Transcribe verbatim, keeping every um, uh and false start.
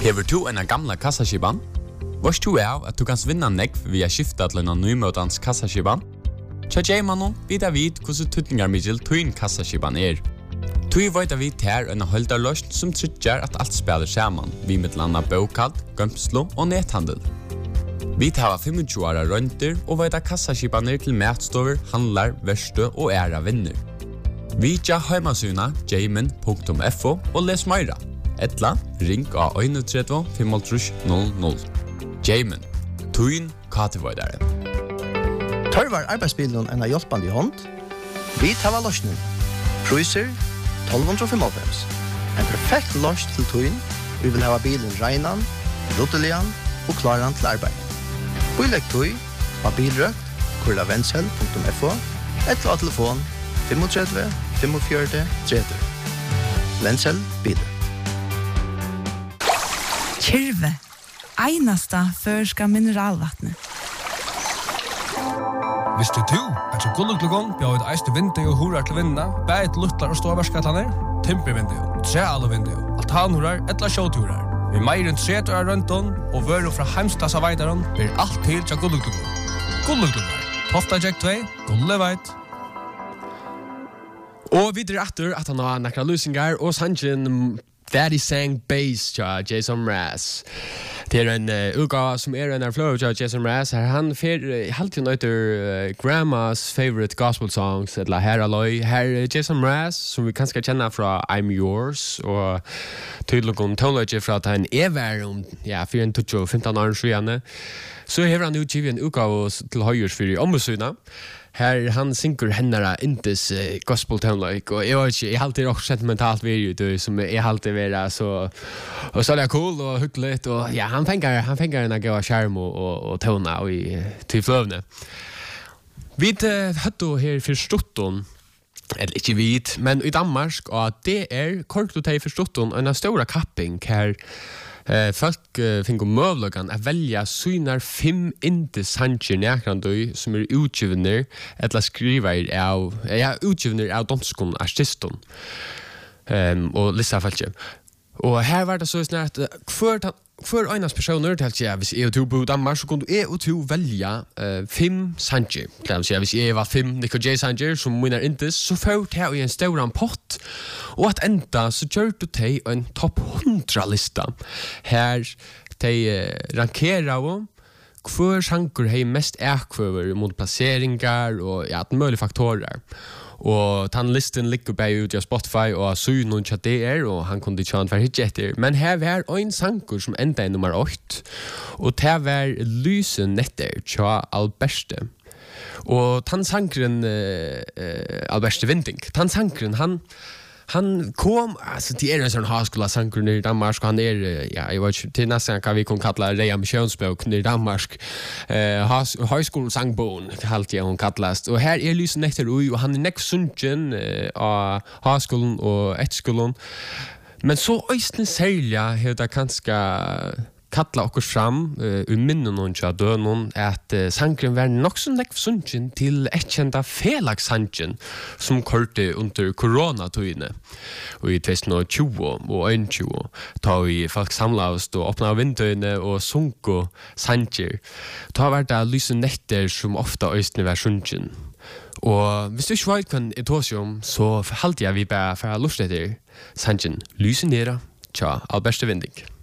Hever du en gamla kassaskiban? Vars du er at du kan vinna nekv via skifta til en nymøtans kassaskiban? Tja J-mannen vidar vid hvordan tutningar middel tuin kassaskiban er. Tui vita vi ter en holdarløst som tryggjar at alt spelar saman, vi med landa bokald, gømslo og nethandel. Vi tar tjuefem åra rønter og vita kassaskibaner til matstover, handlar, verste og æra vinner. Vi tja heimasuna jamin punktum f o og les meira. Etla, ring av tre ett fem null null. Jamin, tuin katevoidare. Tørvar arbeidsbilen en av hjelpande hånd. Vi tar løsning. Cruiser tolv fem. En perfekt løs til tuin. Vi vil ha bilen reinan, ruttelian og klaran til arbeid. Bilegg tui av bilrøkt, kurla vensel punktum f o, etla av telefon tre fem fem fem tre tre. Vensel bil. Kyrve, einasta førska mineralvattnet. Visste du at så gulluglugon bjør et eiste vindu og horar til vinna, bæt luttlar og ståvarskatlaner, timpervindu, trealvindu, altanhorar, etla sjåturar. Vi meir enn tretu av rønton og vøru fra heimstasa veidaron blir alt til til gulluglugon. Gulluglugon, Tofta Jack två, gulleveit. Og videre etter at han har nekra lusingar og sannsyn Daddy Sang Bass tja Jason Mraz. Det er en uh, uka som er en av flow tja Jason Mraz. Her han fer uh, helt nøyter uh, Grandma's Favorite Gospel Songs, eller her alloy. Her uh, Jason Mraz, som vi kanskje kjenner fra I'm Yours, og tydelig om toneløyge fra at han er vær om, ja, fire til femten år siden. Så har han utgivet en uka til høyers for i ombudsuna. Her han synker hennara intes uh, gospel toneløyge, og jeg vet ikke, jeg har alltid også sentimentalt video, som jeg har alltid vært så, og så er det cool og hyggelig, og ja, han fengar, han fengar en av skjerm og, og, og tona og i til fløvne. Vi uh, høtto her for stutton, eller ikke vid, men i Danmark, og det er korkt å ta i for stutton, en av stora kapping her. Eh, folk uh, finner møvlagan å velge synar fem inte sanger nekrandøy som er utgivner eller skriver av, ja, utgivner av danskon artiston um, og lissa falskje. Og her var det så snart hver, hver enas personer til jeg, hvis jeg og to bor i Danmark, så kunne jeg og to velge uh, fem sanger. Hvis jeg var fem Nico J sanger som minner intes, så førte jeg i en stauran pott, og at enda så gjør du til en topp hundra lista. Her de uh, rankerer av hver sanger har mest ekkvøver mot plasseringar og ja, mulige faktorer. Og den listen ligger bare ut av Spotify og syv noen tja D R, og han kunne ikke ha en for hitjetter. Men her var en sanger som enda er nummer åtte, og det var Lysen netter tja Alberste. Og den sangeren, uh, uh, Alberste Vinding, den sangeren, han Han kom, altså det er en sånn haskola-sanger nere i Danmark, og han er, ja, jeg vet ikke, til nesten hva vi kan kalla Reia Missionsbøk nere i Danmark, eh, høyskolesangbån, halt jeg hun kallast, og her er Lysen etter ui, og han er nekk sunken eh, av haskolen og etterskolen, men så øysten særlig har det kanskje kalla okkur fram uh, um minnen og tja dønun at uh, sangren var nok så nekv sunken til ekkjenta felagssangen som korte under koronatøyene og i tjuetusen og tjue og tjue ta vi folk samlaust og åpna vindøyene og sunko sanger. Ta var det lyse netter som ofta øystene var sunken. Og hvis du ikke vet hva jeg tås om, så halte jeg vi bare for å lust etter sangen Lyse nera tja Alberste Vinding.